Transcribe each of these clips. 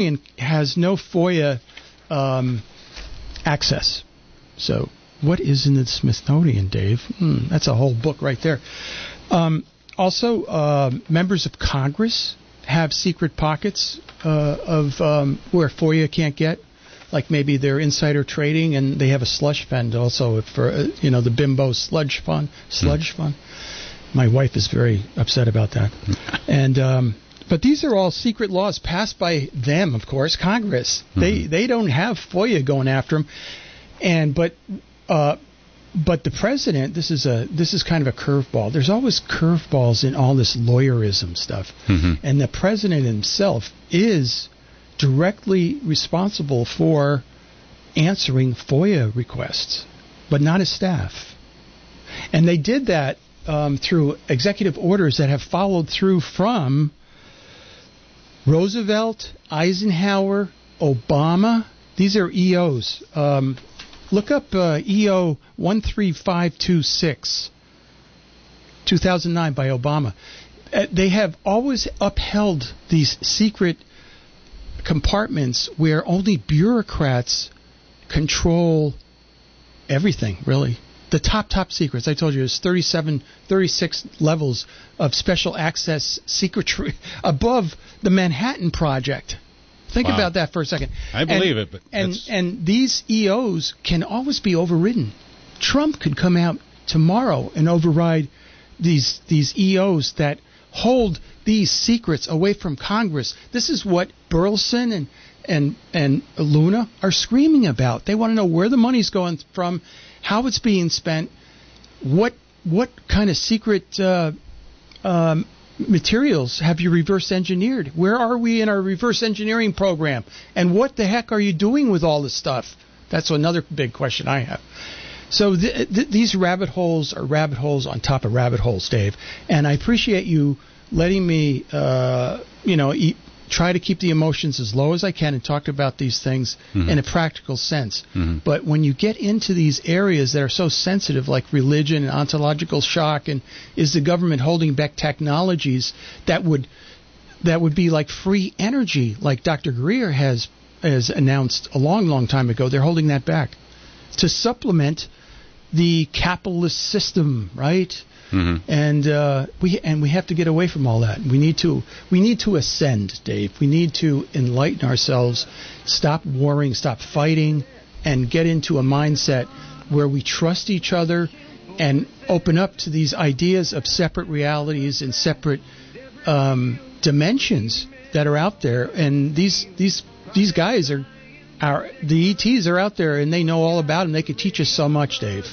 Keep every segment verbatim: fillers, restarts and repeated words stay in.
has no FOIA um, access. So what is in the Smithsonian, Dave? Hmm, that's a whole book right there. Um, also, uh, members of Congress have secret pockets uh, of um, where FOIA can't get. Like maybe they're insider trading, and they have a slush fund also for uh, you know the bimbo sludge fund. Sludge mm. fund. My wife is very upset about that. And um, but these are all secret laws passed by them, of course, Congress. Mm-hmm. They they don't have FOIA going after them. And but uh, but the president, this is a this is kind of a curveball. There's always curveballs in all this lawyerism stuff. Mm-hmm. And the president himself is directly responsible for answering FOIA requests, but not his staff. And they did that um, through executive orders that have followed through from Roosevelt, Eisenhower, Obama. These are E Os. Um, look up uh, E O one three five two six, two thousand nine by Obama. Uh, they have always upheld these secret compartments where only bureaucrats control everything, really. The top, top secrets. I told you there's thirty-seven, thirty-six levels of special access secretary above the Manhattan Project. Think wow. about that for a second. I believe and, it. But and, and these E Os can always be overridden. Trump could come out tomorrow and override these these E Os that hold these secrets away from Congress. This is what Burleson and and and Luna are screaming about. They want to know where the money's going from, how it's being spent, what what kind of secret uh, um, materials have you reverse engineered? Where are we in our reverse engineering program? And what the heck are you doing with all this stuff? That's another big question I have. So th- th- these rabbit holes are rabbit holes on top of rabbit holes, Dave. And I appreciate you letting me, uh, you know, e- try to keep the emotions as low as I can and talk about these things mm-hmm. in a practical sense. Mm-hmm. But when you get into these areas that are so sensitive, like religion and ontological shock, and is the government holding back technologies that would that would be like free energy, like Doctor Greer has has announced a long, long time ago. They're holding that back to supplement the capitalist system, right? Mm-hmm. And uh, we and we have to get away from all that. We need to we need to ascend, Dave. We need to enlighten ourselves, stop warring, stop fighting, and get into a mindset where we trust each other and open up to these ideas of separate realities and separate um, dimensions that are out there. And these these these guys are our the E Ts are out there, and they know all about them. They could teach us so much, Dave.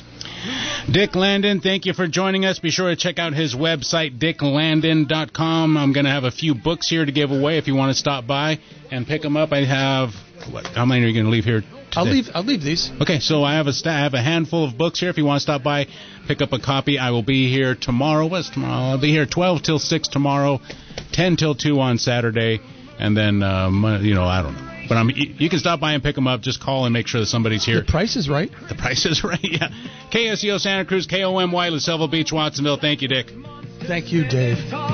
Dick Landon, thank you for joining us. Be sure to check out his website, dick landon dot com. I'm going to have a few books here to give away if you want to stop by and pick them up. I have, what, how many are you going to leave here today? I'll leave I'll leave these. Okay, so I have a st- I have a handful of books here. If you want to stop by, pick up a copy. I will be here tomorrow. What's tomorrow? I'll be here twelve till six tomorrow, ten till two on Saturday, and then, um, you know, I don't know. But I'm, you can stop by and pick them up. Just call and make sure that somebody's here. The price is right. The price is right, yeah. K S E O Santa Cruz, K O M Y, LaSelva Beach, Watsonville. Thank you, Dick. Thank you, Dave.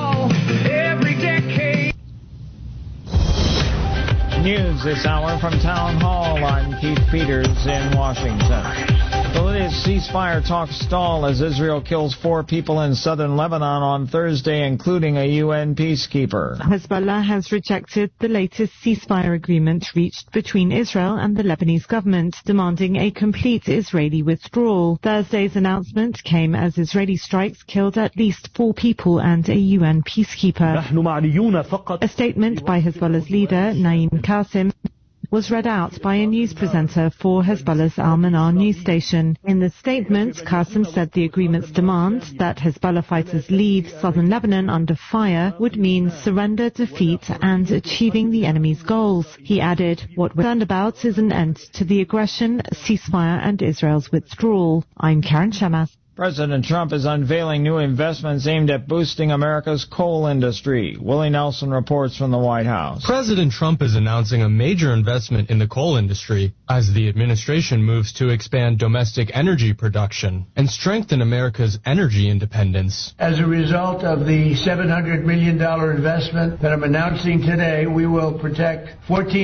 News this hour from Town Hall. I'm Keith Peters in Washington. The latest ceasefire talks stall as Israel kills four people in southern Lebanon on Thursday, including a U N peacekeeper. Hezbollah has rejected the latest ceasefire agreement reached between Israel and the Lebanese government, demanding a complete Israeli withdrawal. Thursday's announcement came as Israeli strikes killed at least four people and a U N peacekeeper. A statement by Hezbollah's leader, Naim Qasim, was read out by a news presenter for Hezbollah's Al-Manar news station. In the statement, Qasim said the agreement's demand that Hezbollah fighters leave southern Lebanon under fire would mean surrender, defeat, and achieving the enemy's goals. He added, "What we're concerned about is an end to the aggression, ceasefire, and Israel's withdrawal." I'm Karen Shemas. President Trump is unveiling new investments aimed at boosting America's coal industry. Willie Nelson reports from the White House. President Trump is announcing a major investment in the coal industry as the administration moves to expand domestic energy production and strengthen America's energy independence. As a result of the seven hundred million dollars investment that I'm announcing today, we will protect fourteen